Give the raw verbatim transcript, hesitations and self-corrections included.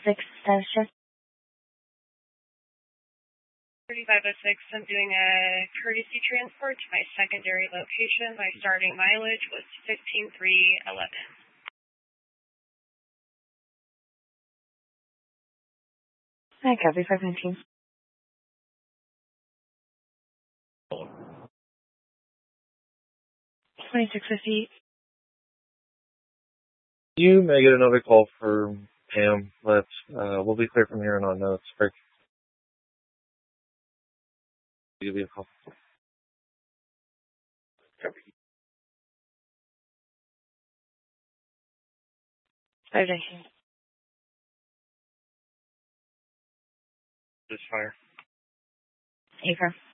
six, status check. thirty-five oh six, I'm doing a courtesy transport to my secondary location. My starting mileage was fifteen three eleven. I copy, five nineteen. twenty-six fifty. You may get another call for Pam. Let's, uh, we'll be clear from here and on notes. Break. Give you a call. five nineteen. Just fire. Affirm.